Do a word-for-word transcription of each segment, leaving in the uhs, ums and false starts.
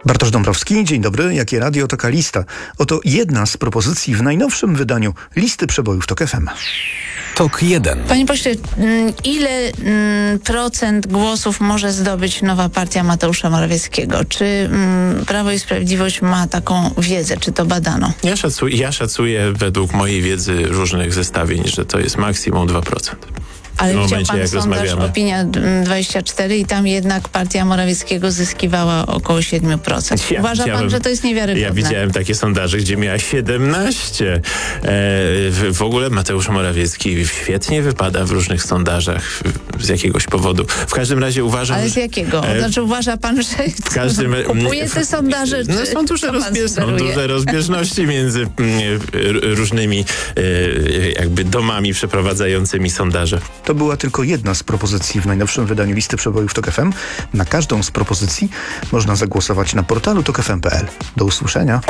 Bartosz Dąbrowski, dzień dobry. Jakie radio, taka lista. Oto jedna z propozycji w najnowszym wydaniu listy przebojów TOK F M. TOK jeden. Panie pośle, ile procent głosów może zdobyć nowa partia Mateusza Morawieckiego? Czy Prawo i Sprawiedliwość ma taką wiedzę? Czy to badano? Ja szacuję, ja szacuję według mojej wiedzy różnych zestawień, że to jest maksimum dwa procent. Ale widział momencie, pan jak sondaż rozmawiamy. Opinia dwadzieścia cztery i tam jednak partia Morawieckiego zyskiwała około siedem procent. Ja Uważa pan, że to jest niewiarygodne? Ja widziałem takie sondaże, gdzie miała siedemnaście. E, w, w ogóle Mateusz Morawiecki świetnie wypada w różnych sondażach z jakiegoś powodu. W każdym razie uważam... Ale z jakiego? E, znaczy uważa pan, że w każdym, kupuje te sondaże? No, są, duże rozbież, są duże rozbieżności między różnymi e, jakby domami przeprowadzającymi sondaże. To była tylko jedna z propozycji w najnowszym wydaniu listy przebojów TOK F M. Na każdą z propozycji można zagłosować na portalu tok f m kropka p l. Do usłyszenia.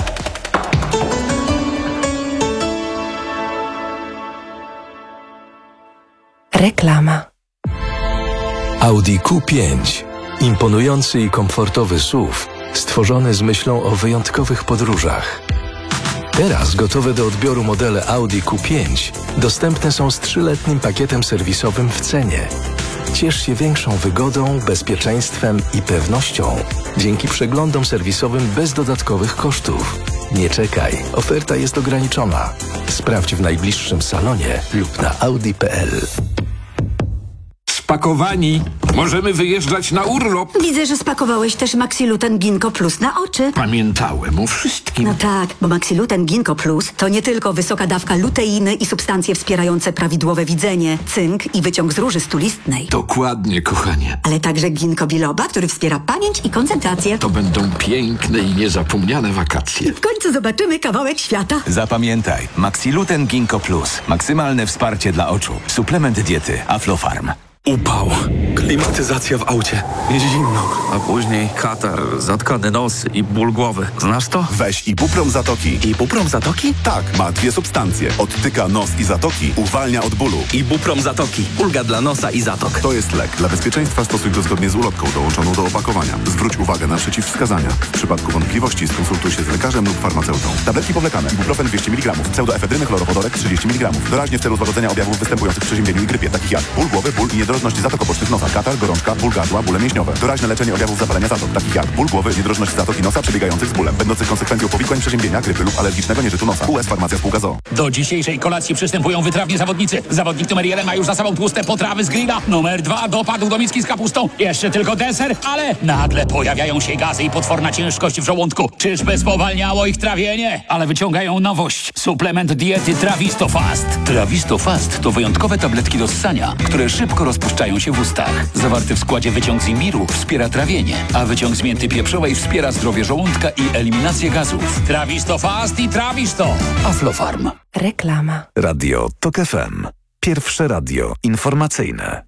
Reklama. Audi Q pięć. Imponujący i komfortowy S U V, stworzony z myślą o wyjątkowych podróżach. Teraz gotowe do odbioru modele Audi Q pięć dostępne są z trzyletnim pakietem serwisowym w cenie. Ciesz się większą wygodą, bezpieczeństwem i pewnością dzięki przeglądom serwisowym bez dodatkowych kosztów. Nie czekaj, oferta jest ograniczona. Sprawdź w najbliższym salonie lub na audi kropka p l. Spakowani. Możemy wyjeżdżać na urlop. Widzę, że spakowałeś też Maxiluten Ginkgo Plus na oczy. Pamiętałem o wszystkim. No tak, bo Maxiluten Ginkgo Plus to nie tylko wysoka dawka luteiny i substancje wspierające prawidłowe widzenie, cynk i wyciąg z róży stulistnej. Dokładnie, kochanie. Ale także ginkgo biloba, który wspiera pamięć i koncentrację. To będą piękne i niezapomniane wakacje. W końcu zobaczymy kawałek świata. Zapamiętaj, Maxiluten Ginkgo Plus. Maksymalne wsparcie dla oczu. Suplement diety Aflofarm. Upał, klimatyzacja w aucie, zimno, a później katar, zatkany nos i ból głowy. Znasz to? Weź Ibuprom Zatoki. Ibuprom Zatoki? Tak, ma dwie substancje. Odtyka nos i zatoki, uwalnia od bólu. Ibuprom Zatoki. Ulga dla nosa i zatok. To jest lek. Dla bezpieczeństwa stosuj go zgodnie z ulotką dołączoną do opakowania. Zwróć uwagę na przeciwwskazania. W przypadku wątpliwości skonsultuj się z lekarzem lub farmaceutą. Tabletki powlekane. Ibuprofen dwieście miligramów. Pseudoefedryny chlorowodorek trzydzieści miligramów. Doraźnie w celu złagodzenia objawów występujących w przeziębieniu i grypie, takich jak ból głowy, ból i niedrożności zatok obocznych nosa, katar, gorączka, ból gardła, bóle mięśniowe. Doraźne leczenie objawów zapalenia zatok, takich jak ból głowy, niedrożność zatoki nosa przebiegających z bólem, będących konsekwencją powikłań przeziębienia, grypy lub alergicznego nieżytu nosa. U S Farmacja Spółka Z O O. Do dzisiejszej kolacji przystępują wytrawni zawodnicy. Zawodnik numer jeden ma już za sobą tłuste potrawy z grilla. Numer dwa dopadł do miski z kapustą. Jeszcze tylko deser, ale nagle pojawiają się gazy i potworna ciężkość w żołądku. Czyżby spowalniało ich trawienie? Ale wyciągają nowość. Suplement diety Trawisto Fast. Trawisto Fast to wyjątkowe tabletki do ssania, które szybko rozpuszczają się w ustach. Zawarty w składzie wyciąg z imbiru wspiera trawienie, a wyciąg z mięty pieprzowej wspiera zdrowie żołądka i eliminację gazów. Trawisto Fast i Trawisto. Aflofarm. Reklama. Radio TOK F M. Pierwsze radio informacyjne.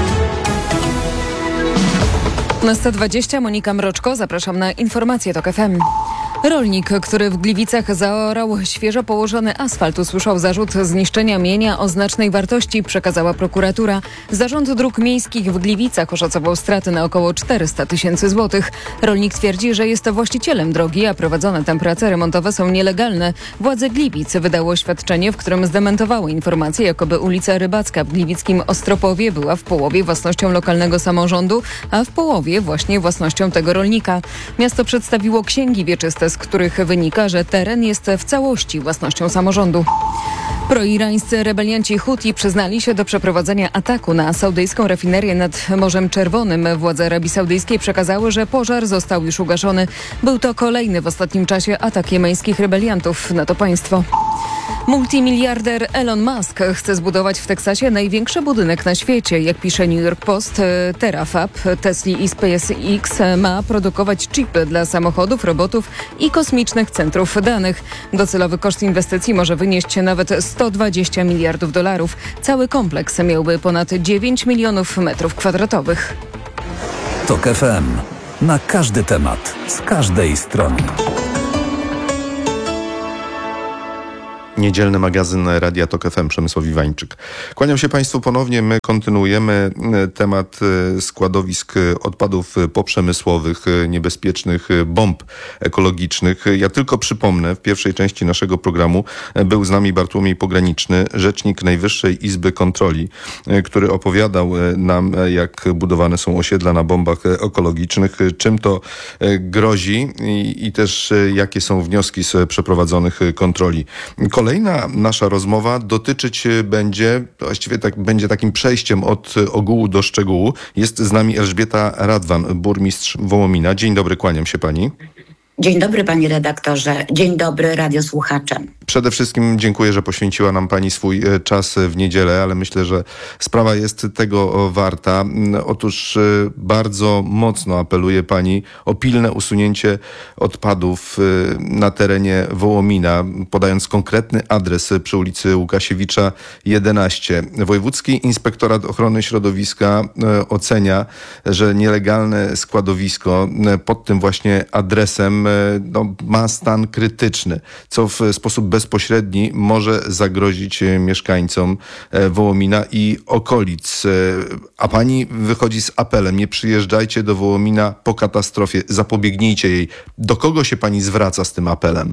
Na sto dwadzieścia Monika Mroczko, zapraszam na informacje TOK F M. Rolnik, który w Gliwicach zaorał świeżo położony asfalt, usłyszał zarzut zniszczenia mienia o znacznej wartości, przekazała prokuratura. Zarząd Dróg Miejskich w Gliwicach oszacował straty na około czterysta tysięcy złotych. Rolnik twierdzi, że jest właścicielem drogi, a prowadzone tam prace remontowe są nielegalne. Władze Gliwic wydało oświadczenie, w którym zdementowały informacje, jakoby ulica Rybacka w gliwickim Ostropowie była w połowie własnością lokalnego samorządu, a w połowie właśnie własnością tego rolnika. Miasto przedstawiło księgi wieczyste, z których wynika, że teren jest w całości własnością samorządu. Proirańscy rebelianci Huti przyznali się do przeprowadzenia ataku na saudyjską rafinerię nad Morzem Czerwonym. Władze Arabii Saudyjskiej przekazały, że pożar został już ugaszony. Był to kolejny w ostatnim czasie atak jemeńskich rebeliantów na to państwo. Multimiliarder Elon Musk chce zbudować w Teksasie największy budynek na świecie. Jak pisze New York Post, Terafab Tesli i SpaceX ma produkować chipy dla samochodów, robotów i kosmicznych centrów danych. Docelowy koszt inwestycji może wynieść nawet sto dwadzieścia miliardów dolarów. Cały kompleks miałby ponad dziewięć milionów metrów kwadratowych. TOK F M. Na każdy temat, z każdej strony. Niedzielny magazyn Radia Tok F M, Przemysław Iwańczyk. Kłaniam się Państwu ponownie. My kontynuujemy temat składowisk odpadów poprzemysłowych, niebezpiecznych bomb ekologicznych. Ja tylko przypomnę, w pierwszej części naszego programu był z nami Bartłomiej Pograniczny, rzecznik Najwyższej Izby Kontroli, który opowiadał nam, jak budowane są osiedla na bombach ekologicznych, czym to grozi i, i też jakie są wnioski z przeprowadzonych kontroli. Kolejna nasza rozmowa dotyczyć będzie, właściwie tak, będzie takim przejściem od ogółu do szczegółu. Jest z nami Elżbieta Radwan, burmistrz Wołomina. Dzień dobry, kłaniam się pani. Dzień dobry, panie redaktorze. Dzień dobry, radiosłuchacze. Przede wszystkim dziękuję, że poświęciła nam pani swój czas w niedzielę, ale myślę, że sprawa jest tego warta. Otóż bardzo mocno apeluje pani o pilne usunięcie odpadów na terenie Wołomina, podając konkretny adres przy ulicy Łukasiewicza jedenaście. Wojewódzki Inspektorat Ochrony Środowiska ocenia, że nielegalne składowisko pod tym właśnie adresem no, ma stan krytyczny, co w sposób bezpośredni może zagrozić mieszkańcom Wołomina i okolic. A pani wychodzi z apelem: nie przyjeżdżajcie do Wołomina po katastrofie, zapobiegnijcie jej. Do kogo się pani zwraca z tym apelem?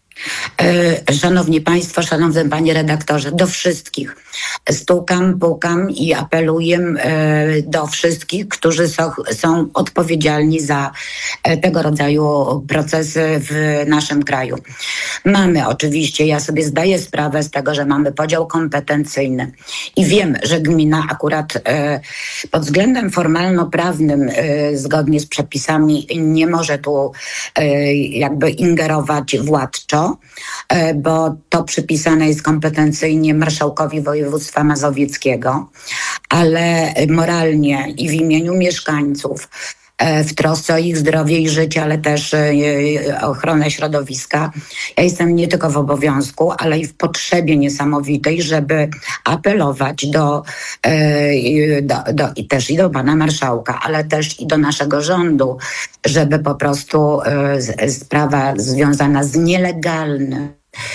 Szanowni Państwo, szanowny panie redaktorze, do wszystkich. Stukam, pukam i apeluję do wszystkich, którzy są, są odpowiedzialni za tego rodzaju procesy w naszym kraju. Mamy oczywiście, ja sobie zdaję sprawę z tego, że mamy podział kompetencyjny i wiem, że gmina akurat pod względem formalno-prawnym zgodnie z przepisami nie może tu jakby ingerować władczo, bo to przypisane jest kompetencyjnie marszałkowi województwa mazowieckiego, ale moralnie i w imieniu mieszkańców, w trosce o ich zdrowie i życie, ale też ochronę środowiska, ja jestem nie tylko w obowiązku, ale i w potrzebie niesamowitej, żeby apelować do, do, do i też i do pana marszałka, ale też i do naszego rządu, żeby po prostu sprawa związana z nielegalnym,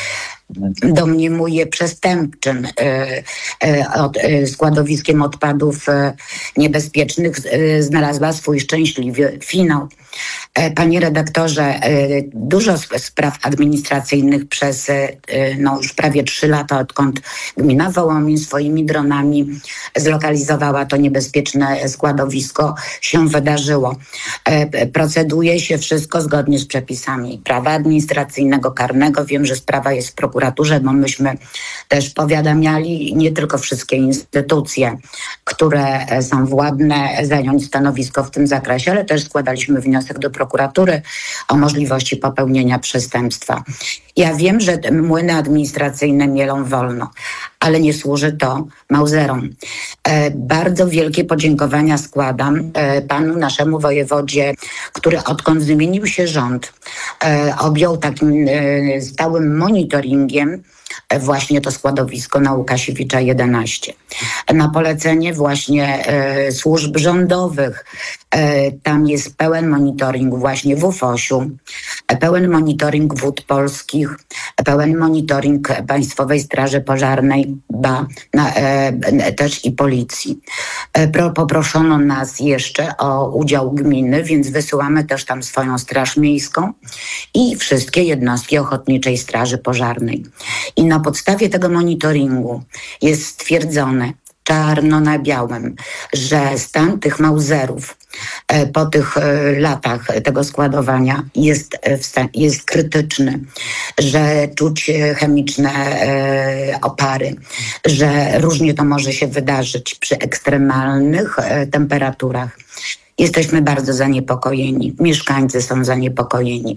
domniemuję przestępczym y, y, od, y, składowiskiem odpadów y, niebezpiecznych y, znalazła swój szczęśliwy finał. Y, panie redaktorze, y, dużo sp- spraw administracyjnych przez y, no, już prawie trzy lata, odkąd gmina Wołomin swoimi dronami zlokalizowała to niebezpieczne składowisko, się wydarzyło. Y, proceduje się wszystko zgodnie z przepisami prawa administracyjnego, karnego. Wiem, że sprawa jest w prokuraturze, bo myśmy też powiadamiali nie tylko wszystkie instytucje, które są władne zająć stanowisko w tym zakresie, ale też składaliśmy wniosek do prokuratury o możliwości popełnienia przestępstwa. Ja wiem, że te młyny administracyjne mielą wolno, ale nie służy to mauzerom. E, bardzo wielkie podziękowania składam e, panu naszemu wojewodzie, który odkąd zmienił się rząd, e, objął takim e, stałym monitoringiem właśnie to składowisko na Łukasiewicza jedenaście. Na polecenie właśnie e, służb rządowych e, tam jest pełen monitoring właśnie w UFOŚ-u, e, pełen monitoring Wód Polskich, e, pełen monitoring Państwowej Straży Pożarnej, ba, na, e, też i policji. E, pro, poproszono nas jeszcze o udział gminy, więc wysyłamy też tam swoją straż miejską i wszystkie jednostki Ochotniczej Straży Pożarnej. I na podstawie tego monitoringu jest stwierdzone czarno na białym, że stan tych mauzerów e, po tych e, latach tego składowania jest, e, w sta- jest krytyczny, że czuć e, chemiczne e, opary, że różnie to może się wydarzyć przy ekstremalnych e, temperaturach. Jesteśmy bardzo zaniepokojeni. Mieszkańcy są zaniepokojeni.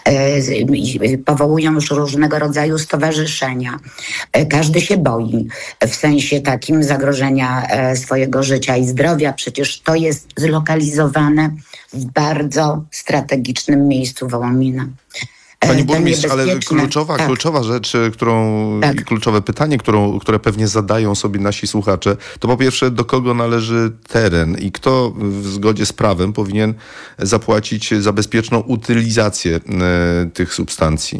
E, powołują już różnego rodzaju stowarzyszenia. E, każdy się boi w sensie takim zagrożenia e, swojego życia i zdrowia. Przecież to jest zlokalizowane w bardzo strategicznym miejscu Wołomina. Pani burmistrz, ale kluczowa, tak. kluczowa rzecz, którą, tak. kluczowe pytanie, którą, które pewnie zadają sobie nasi słuchacze, to po pierwsze, do kogo należy teren i kto w zgodzie z prawem powinien zapłacić za bezpieczną utylizację e, tych substancji?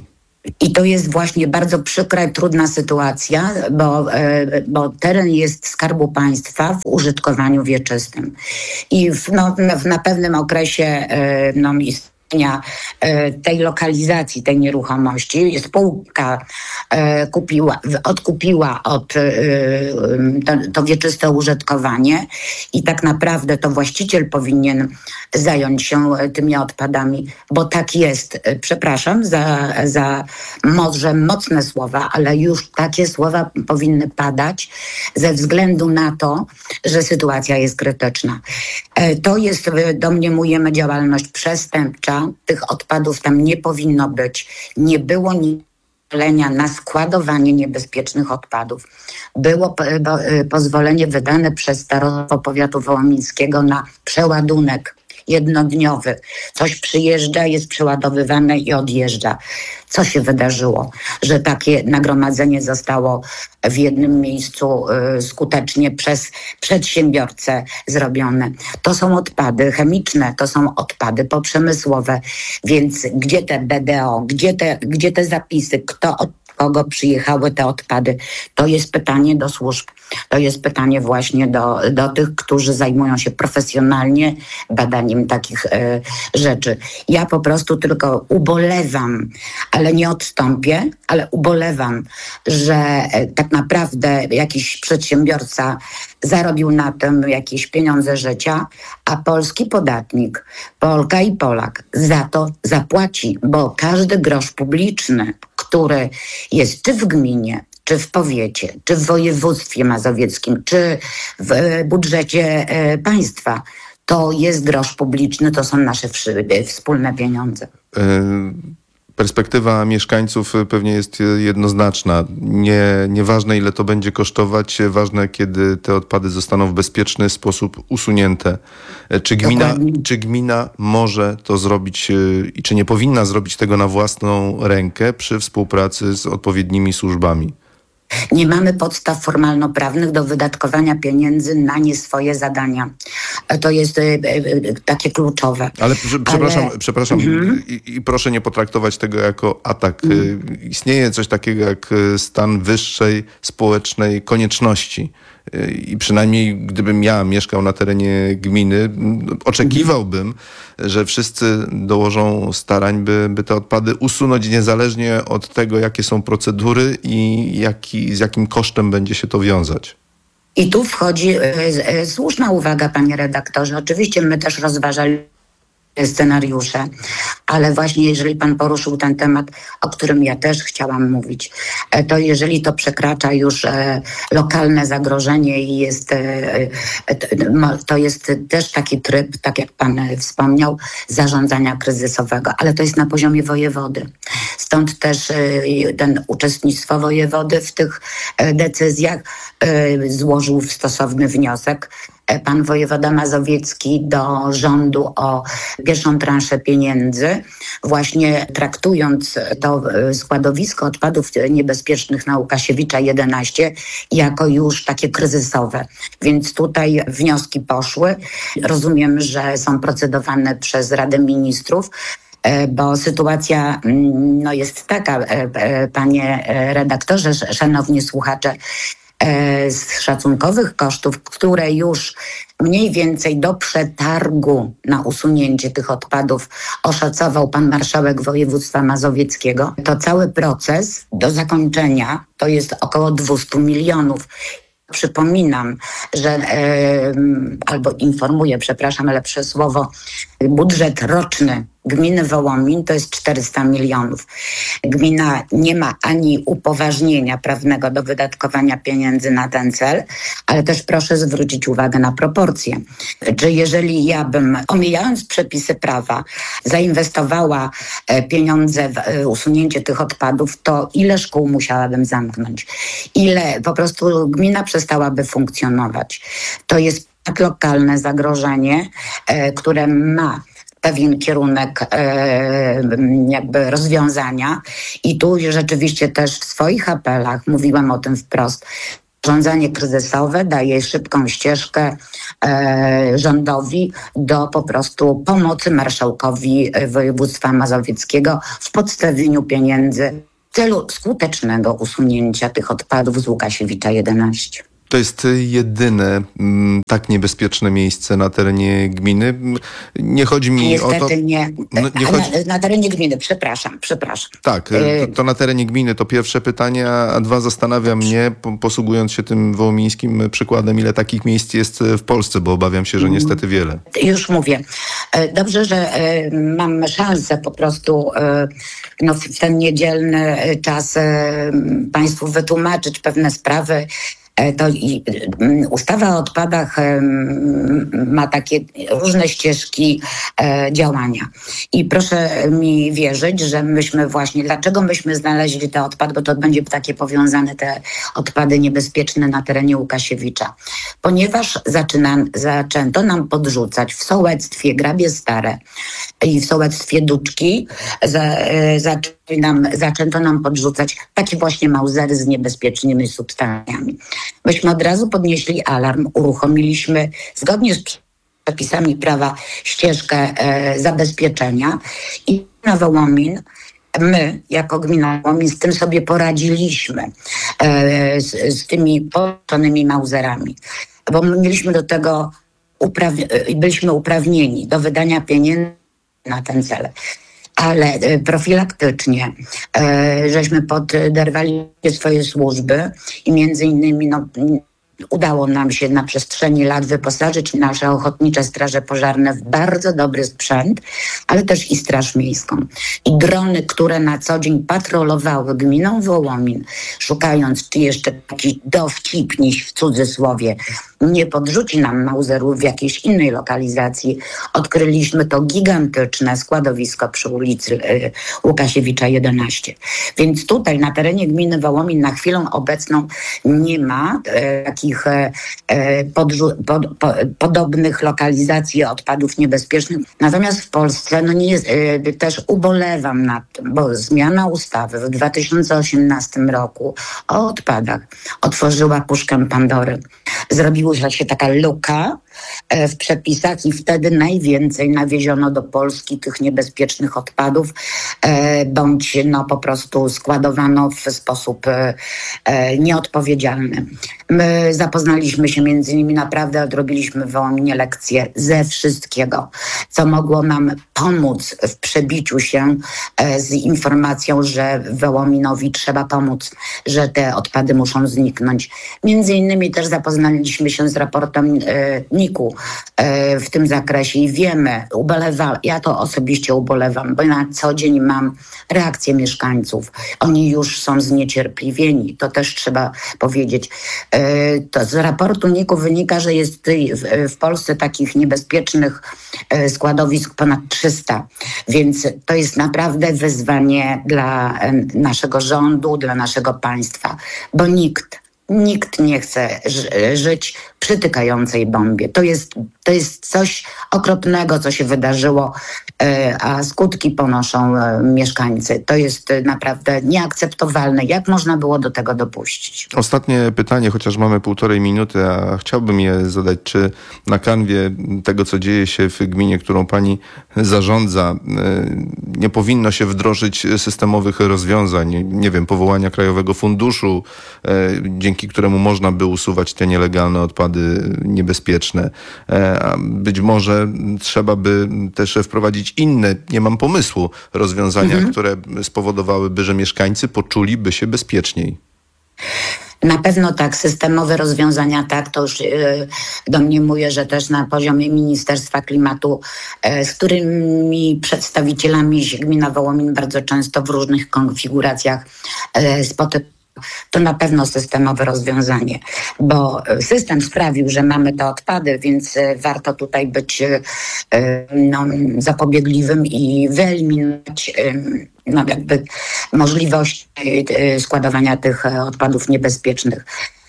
I to jest właśnie bardzo przykra i trudna sytuacja, bo, bo teren jest Skarbu Państwa w użytkowaniu wieczystym. I w, no, w, na pewnym okresie no, istnienia tej lokalizacji, tej nieruchomości spółka kupiła, odkupiła od to, to wieczyste użytkowanie i tak naprawdę to właściciel powinien zająć się tymi odpadami, bo tak jest. Przepraszam za, za może mocne słowa, ale już takie słowa powinny padać ze względu na to, że sytuacja jest krytyczna. To jest, domniemujemy, działalność przestępcza. Tych odpadów tam nie powinno być. Nie było nic na składowanie niebezpiecznych odpadów. Było pozwolenie wydane przez starostwo powiatu wołomińskiego na przeładunek jednodniowy. Coś przyjeżdża, jest przeładowywane i odjeżdża. Co się wydarzyło? Że takie nagromadzenie zostało w jednym miejscu y, skutecznie przez przedsiębiorcę zrobione. To są odpady chemiczne, to są odpady poprzemysłowe, więc gdzie te B D O, gdzie te, gdzie te zapisy, kto od kogo przyjechały te odpady? To jest pytanie do służb. To jest pytanie właśnie do, do tych, którzy zajmują się profesjonalnie badaniem takich e, rzeczy. Ja po prostu tylko ubolewam, ale nie odstąpię, ale ubolewam, że e, tak naprawdę jakiś przedsiębiorca zarobił na tym jakieś pieniądze życia, a polski podatnik, Polka i Polak za to zapłaci, bo każdy grosz publiczny, który jest czy w gminie, czy w powiecie, czy w województwie mazowieckim, czy w budżecie państwa, to jest grosz publiczny, to są nasze wspólne pieniądze. Perspektywa mieszkańców pewnie jest jednoznaczna. Nie, nieważne, ile to będzie kosztować, ważne, kiedy te odpady zostaną w bezpieczny sposób usunięte. Czy gmina, czy gmina może to zrobić i czy nie powinna zrobić tego na własną rękę przy współpracy z odpowiednimi służbami? Nie mamy podstaw formalno-prawnych do wydatkowania pieniędzy na nie swoje zadania. To jest y, y, takie kluczowe. Ale pr- przepraszam, Ale... przepraszam Mhm. i, i proszę nie potraktować tego jako atak. Mhm. Istnieje coś takiego jak stan wyższej społecznej konieczności. I przynajmniej gdybym ja mieszkał na terenie gminy, oczekiwałbym, że wszyscy dołożą starań, by, by te odpady usunąć niezależnie od tego, jakie są procedury i jaki, z jakim kosztem będzie się to wiązać. I tu wchodzi y, y, słuszna uwaga, panie redaktorze. Oczywiście my też rozważali scenariusze, ale właśnie jeżeli pan poruszył ten temat, o którym ja też chciałam mówić, to jeżeli to przekracza już e, lokalne zagrożenie i jest, e, to jest też taki tryb, tak jak pan wspomniał, zarządzania kryzysowego, ale to jest na poziomie wojewody. Stąd też e, ten uczestnictwo wojewody w tych e, decyzjach e, złożył stosowny wniosek pan wojewoda mazowiecki do rządu o pierwszą transzę pieniędzy, właśnie traktując to składowisko odpadów niebezpiecznych na Łukasiewicza jedenaście jako już takie kryzysowe. Więc tutaj wnioski poszły. Rozumiem, że są procedowane przez Radę Ministrów, bo sytuacja no, jest taka, panie redaktorze, szanowni słuchacze, z szacunkowych kosztów, które już mniej więcej do przetargu na usunięcie tych odpadów oszacował pan marszałek województwa mazowieckiego, to cały proces do zakończenia to jest około dwieście milionów. Przypominam, że e, albo informuję, przepraszam, lepsze słowo, budżet roczny gminy Wołomin to jest czterysta milionów. Gmina nie ma ani upoważnienia prawnego do wydatkowania pieniędzy na ten cel, ale też proszę zwrócić uwagę na proporcje. Czy jeżeli ja bym, omijając przepisy prawa, zainwestowała pieniądze w usunięcie tych odpadów, to ile szkół musiałabym zamknąć? Ile po prostu gmina przestałaby funkcjonować? To jest tak lokalne zagrożenie, które ma pewien kierunek e, jakby rozwiązania i tu rzeczywiście też w swoich apelach mówiłam o tym wprost. Zarządzanie kryzysowe daje szybką ścieżkę e, rządowi do po prostu pomocy marszałkowi województwa mazowieckiego w podstawieniu pieniędzy w celu skutecznego usunięcia tych odpadów z Łukasiewicza jedenaście. To jest jedyne m, tak niebezpieczne miejsce na terenie gminy. Nie chodzi mi Niestety o to... nie. No, nie chodzi... na, na terenie gminy, przepraszam, przepraszam. Tak, to, to na terenie gminy to pierwsze pytanie, a dwa zastanawia mnie, po, posługując się tym wołomińskim przykładem, ile takich miejsc jest w Polsce, bo obawiam się, że niestety wiele. Już mówię. Dobrze, że mam szansę po prostu no, w ten niedzielny czas Państwu wytłumaczyć pewne sprawy. To i, ustawa o odpadach ma takie różne ścieżki działania. I proszę mi wierzyć, że myśmy właśnie, dlaczego myśmy znaleźli te odpady, bo to będzie takie powiązane te odpady niebezpieczne na terenie Łukasiewicza. Ponieważ zaczyna, zaczęto nam podrzucać w sołectwie Grabie Stare i w sołectwie Duczki za, za, nam, zaczęto nam podrzucać takie właśnie mauzery z niebezpiecznymi substancjami. Myśmy od razu podnieśli alarm, uruchomiliśmy zgodnie z przepisami prawa ścieżkę e, zabezpieczenia i na Wołomin my, jako gmina Wołomin, z tym sobie poradziliśmy, e, z, z tymi połączonymi mauzerami, bo my mieliśmy do tego upraw- byliśmy uprawnieni do wydania pieniędzy na ten cel. Ale profilaktycznie e, żeśmy poderwali swoje służby i między innymi no, udało nam się na przestrzeni lat wyposażyć nasze ochotnicze straże pożarne w bardzo dobry sprzęt, ale też i Straż Miejską. I drony, które na co dzień patrolowały gminą Wołomin, szukając, czy jeszcze taki dowcipniś w cudzysłowie nie podrzuci nam mauzerów w jakiejś innej lokalizacji. Odkryliśmy to gigantyczne składowisko przy ulicy y, Łukasiewicza jedenaście. Więc tutaj na terenie gminy Wołomin na chwilę obecną nie ma y, takich y, podrzu- pod, po, podobnych lokalizacji odpadów niebezpiecznych. Natomiast w Polsce no nie jest, y, też ubolewam nad tym, bo zmiana ustawy w dwa tysiące osiemnastym roku o odpadach otworzyła puszkę Pandory. Zrobiło się taka luka w przepisach i wtedy najwięcej nawieziono do Polski tych niebezpiecznych odpadów, bądź no po prostu składowano w sposób nieodpowiedzialny. My zapoznaliśmy się między innymi, naprawdę odrobiliśmy w Wołominie lekcje ze wszystkiego, co mogło nam pomóc w przebiciu się z informacją, że Wołominowi trzeba pomóc, że te odpady muszą zniknąć. Między innymi też zapoznaliśmy się z raportem niku w tym zakresie i wiemy, ubolewam, ja to osobiście ubolewam, bo na co dzień mam reakcje mieszkańców. Oni już są zniecierpliwieni, to też trzeba powiedzieć. To z raportu niku wynika, że jest w Polsce takich niebezpiecznych składowisk ponad trzysta, więc to jest naprawdę wyzwanie dla naszego rządu, dla naszego państwa, bo nikt Nikt nie chce ży- żyć przy tykającej bombie. To jest, to jest coś okropnego, co się wydarzyło, e, a skutki ponoszą e, mieszkańcy. To jest e, naprawdę nieakceptowalne. Jak można było do tego dopuścić? Ostatnie pytanie, chociaż mamy półtorej minuty, a chciałbym je zadać. Czy na kanwie tego, co dzieje się w gminie, którą pani zarządza, e, nie powinno się wdrożyć systemowych rozwiązań, nie wiem, powołania Krajowego Funduszu, e, dzięki któremu można by usuwać te nielegalne odpady niebezpieczne. A być może trzeba by też wprowadzić inne, nie mam pomysłu, rozwiązania, mhm. które spowodowałyby, że mieszkańcy poczuliby się bezpieczniej. Na pewno tak, systemowe rozwiązania tak, to już yy, domniemuję, że też na poziomie Ministerstwa Klimatu, yy, z którymi przedstawicielami się gmina Wołomin bardzo często w różnych konfiguracjach yy, spotyka. To na pewno systemowe rozwiązanie, bo system sprawił, że mamy te odpady, więc warto tutaj być no, zapobiegliwym i wyeliminować no, jakby możliwość składowania tych odpadów niebezpiecznych.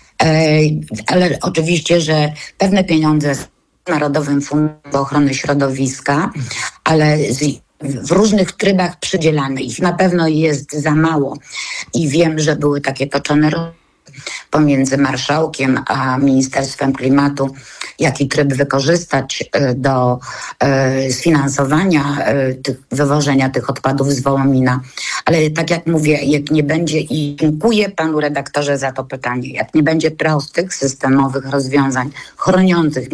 Ale oczywiście, że pewne pieniądze z Narodowym Funduszem Ochrony Środowiska, ale z w różnych trybach przydzielane. Ich na pewno jest za mało. I wiem, że były takie toczone rozmowy pomiędzy marszałkiem a Ministerstwem Klimatu jaki tryb wykorzystać do sfinansowania tych, wywożenia tych odpadów z Wołomina. Ale tak jak mówię, jak nie będzie, i dziękuję panu redaktorze za to pytanie, jak nie będzie prostych, systemowych rozwiązań chroniących